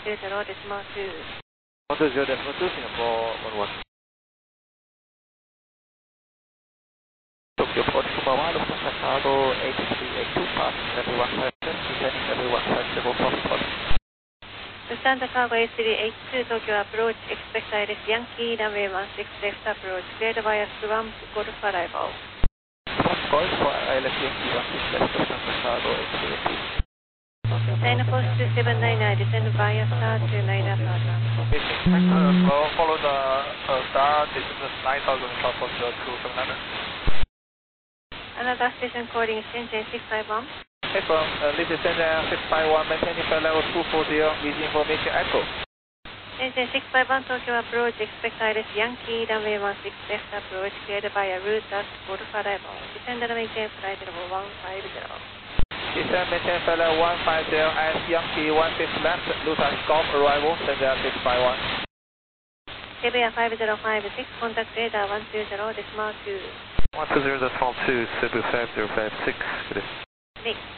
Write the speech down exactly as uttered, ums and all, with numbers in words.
zero decimal two. one two zero decimal two, Singapore one one. Tokyo four two one, Lufthansa Cargo eight three eight two, passing level one five seven, descending level one five seven, four four. Lufthansa Cargo eight three eight two, Tokyo approach, expect I R S Yankee, runway one six left approach, cleared via Swamp, Golf arrival. Swamp Golf for I R S Yankee one six left, Lufthansa Cargo eight three eight two. China Post two seven nine nine, descend via Star two nine Plaza. Uh, follow the uh, Star, descend nine thousand, South Post two seven nine nine. Another station calling Shenzhen six five one. Hey, from uh, this is Shenzhen six five one, maintaining flight level two four zero, with information echo. Shenzhen six five one, Tokyo approach, expect I R S Yankee, runway one six left approach, cleared via route as Golf arrival. Descend and maintain flight level one five zero. Descend, maintain flight level one five zero, as Yankee one six left, Lufthansa Golf arrival, Shenzhen six five one. Shibuya five zero five six, contact radar one two zero decimal two. one two zero decimal two, Cebu five zero five six, good day. Next.